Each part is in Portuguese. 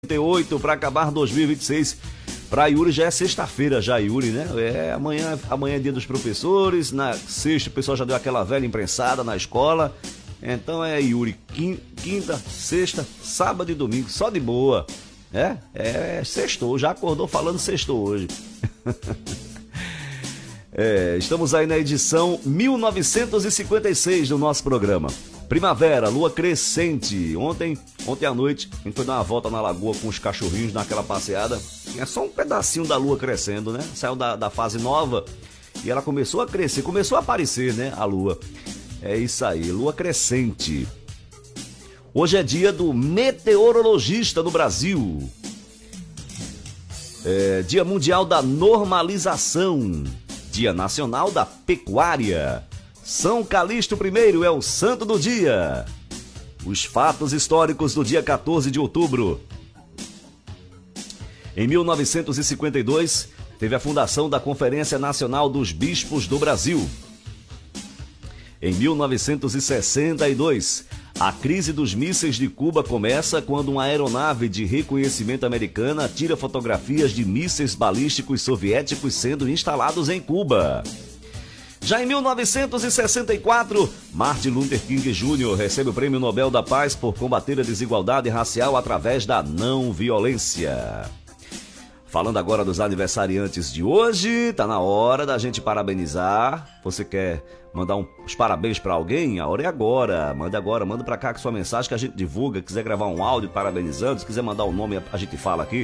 8 para acabar 2026. Para Yuri já é sexta-feira, já, Yuri, né? Amanhã é dia dos professores. Na sexta o pessoal já deu aquela velha imprensada na escola. Então é Yuri, quinta, sexta, sábado e domingo, só de boa. Sextou, já acordou falando sextou hoje. Estamos aí na edição 1956 do nosso programa. Primavera, lua crescente. Ontem à noite, a gente foi dar uma volta na lagoa com os cachorrinhos naquela passeada. É só um pedacinho da lua crescendo, né? Saiu da fase nova e ela começou a crescer, começou a aparecer, né? A lua. É isso aí, lua crescente. Hoje é dia do meteorologista no Brasil. Dia mundial da normalização. Dia nacional da pecuária. São Calixto I é o santo do dia. Os fatos históricos do dia 14 de outubro. Em 1952, teve a fundação da Conferência Nacional dos Bispos do Brasil. Em 1962, a crise dos mísseis de Cuba começa quando uma aeronave de reconhecimento americana tira fotografias de mísseis balísticos soviéticos sendo instalados em Cuba. Já em 1964, Martin Luther King Jr. recebe o Prêmio Nobel da Paz por combater a desigualdade racial através da não violência. Falando agora dos aniversariantes de hoje, tá na hora da gente parabenizar. Você quer mandar uns parabéns pra alguém? A hora é agora. Manda pra cá com sua mensagem que a gente divulga. Quiser gravar um áudio parabenizando, se quiser mandar o nome, a gente fala aqui.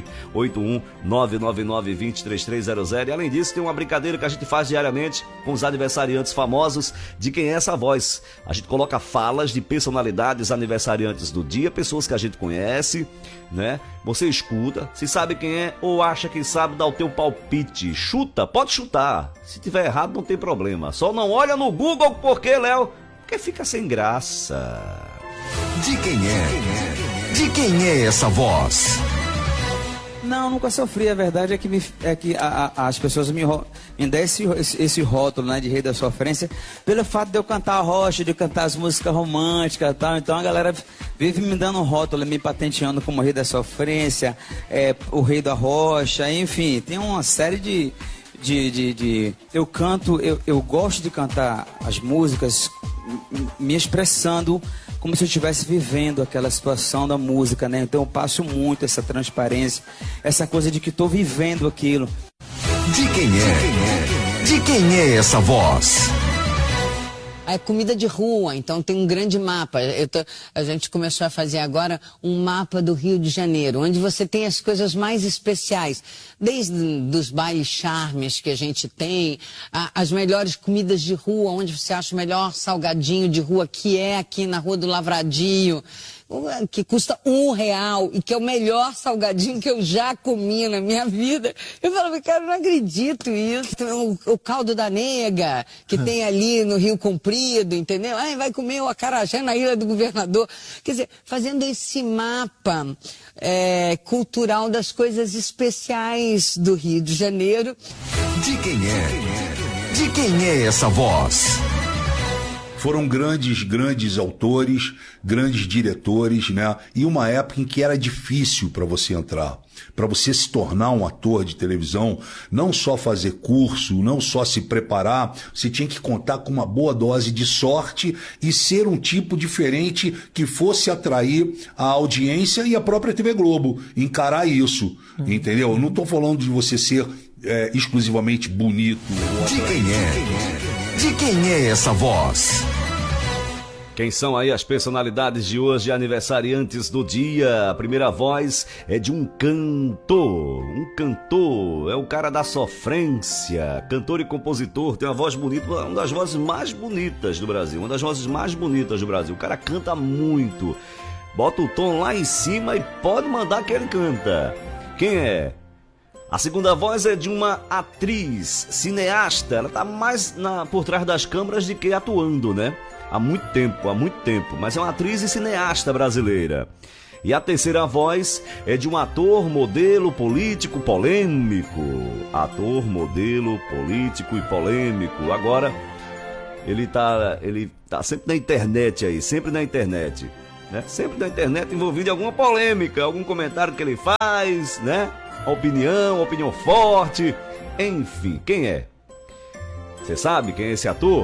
81999203300. E além disso, tem uma brincadeira que a gente faz diariamente com os aniversariantes famosos. De quem é essa voz? A gente coloca falas de personalidades aniversariantes do dia, pessoas que a gente conhece, né? Você escuta, se sabe quem é ou acha que sabe, dá o teu palpite. Chuta, pode chutar. Se tiver errado, não tem problema. Só não olha no Google, por quê, Léo? Porque fica sem graça. De quem é? De quem é essa voz? Não, nunca sofri. A verdade é que, as pessoas me dão esse rótulo, né, de rei da sofrência pelo fato de eu cantar a rocha, de cantar as músicas românticas e tal. Então a galera vive me dando um rótulo, me patenteando como rei da sofrência, o rei da rocha, enfim. Tem uma série de eu canto, eu gosto de cantar as músicas me expressando como se eu estivesse vivendo aquela situação da música, né? Então eu passo muito essa transparência, essa coisa de que estou vivendo aquilo. De quem é? De quem é essa voz? É comida de rua, então tem um grande mapa. A gente começou a fazer agora um mapa do Rio de Janeiro, onde você tem as coisas mais especiais, desde dos bailes charmes que a gente tem, as melhores comidas de rua, onde você acha o melhor salgadinho de rua, que é aqui na Rua do Lavradio, que custa R$1 e que é o melhor salgadinho que eu já comi na minha vida. Eu falava, cara, eu não acredito isso. O caldo da nega, que tem ali no Rio Comprido, entendeu? Vai comer o acarajé na Ilha do Governador. Quer dizer, fazendo esse mapa cultural das coisas especiais do Rio de Janeiro. De quem é? De quem é essa voz? Foram grandes autores, grandes diretores, né? E uma época em que era difícil para você entrar. Para você se tornar um ator de televisão, não só fazer curso, não só se preparar, você tinha que contar com uma boa dose de sorte e ser um tipo diferente que fosse atrair a audiência e a própria TV Globo. Encarar isso, entendeu? Eu não estou falando de você ser exclusivamente bonito. De quem é? De quem é essa voz? Quem são aí as personalidades de hoje, aniversariantes do dia? A primeira voz é de um cantor. É o cara da sofrência. Cantor e compositor, tem uma voz bonita, uma das vozes mais bonitas do Brasil. O cara canta muito. Bota o tom lá em cima e pode mandar que ele canta. Quem é? A segunda voz é de uma atriz, cineasta. Ela tá mais por trás das câmeras do que atuando, né? Há muito tempo. Mas é uma atriz e cineasta brasileira. E a terceira voz é de um ator, modelo, político, polêmico. Ator, modelo, político e polêmico. Agora, ele tá sempre na internet aí, sempre na internet. né? Sempre na internet envolvido em alguma polêmica, algum comentário que ele faz, né? Opinião forte, enfim, quem é? Você sabe quem é esse ator?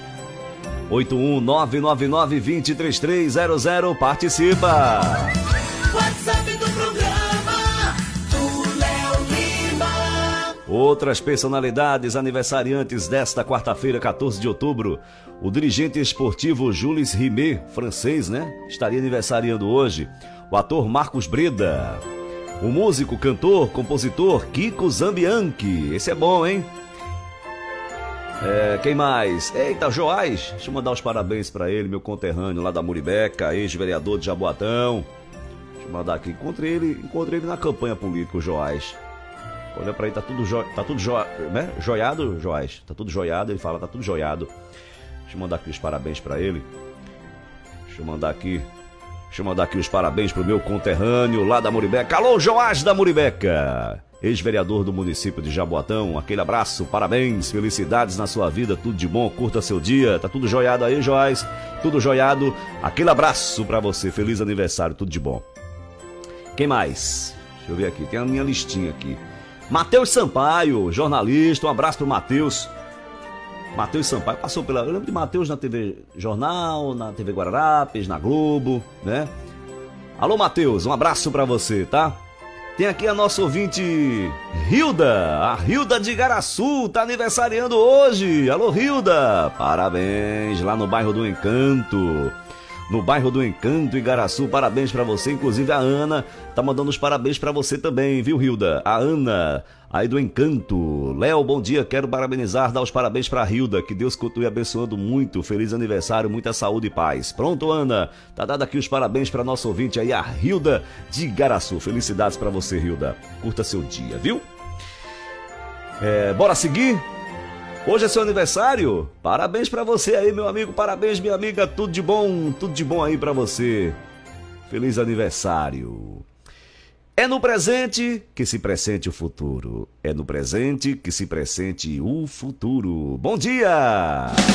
81999203300, participa! WhatsApp do programa do Léo Lima. Outras personalidades aniversariantes desta quarta-feira, 14 de outubro. O dirigente esportivo Jules Rimet, francês, né? Estaria aniversariando hoje. O ator Marcos Breda. O músico, cantor, compositor Kiko Zambianchi. Esse é bom, hein? Quem mais? Eita, Joás. Deixa eu mandar os parabéns pra ele, meu conterrâneo lá da Muribeca, ex-vereador de Jaboatão. Deixa eu mandar aqui. Encontrei ele na campanha política, o Joás. Olha pra ele, tá tudo né? Joiado, Joás. Tá tudo joiado, ele fala, tá tudo joiado. Deixa eu mandar aqui os parabéns pra ele. Deixa eu mandar aqui os parabéns pro meu conterrâneo lá da Muribeca. Alô, Joás da Muribeca, ex-vereador do município de Jaboatão. Aquele abraço, parabéns, felicidades na sua vida, tudo de bom, curta seu dia. Tá tudo joiado aí, Joás? Tudo joiado. Aquele abraço pra você, feliz aniversário, tudo de bom. Quem mais? Deixa eu ver aqui, tem a minha listinha aqui. Matheus Sampaio, jornalista, um abraço pro Matheus. Matheus Sampaio passou pela... Eu lembro de Matheus na TV Jornal, na TV Guararapes, na Globo, né? Alô, Matheus, um abraço pra você, tá? Tem aqui a nossa ouvinte Hilda, a Hilda de Igaraçu, tá aniversariando hoje. Alô, Hilda, parabéns, lá no bairro do Encanto. No bairro do Encanto, Igaraçu, parabéns pra você. Inclusive a Ana tá mandando os parabéns pra você também, viu, Hilda? A Ana, aí do Encanto. Léo, bom dia, quero parabenizar, dar os parabéns pra Hilda, que Deus continue abençoando muito, feliz aniversário, muita saúde e paz. Pronto, Ana, tá dado aqui os parabéns pra nossa ouvinte aí, a Hilda de Igaraçu. Felicidades pra você, Hilda, curta seu dia, viu? Bora seguir? Hoje é seu aniversário? Parabéns pra você aí, meu amigo, parabéns, minha amiga, tudo de bom aí pra você. Feliz aniversário. É no presente que se pressente o futuro. É no presente que se pressente o futuro. Bom dia!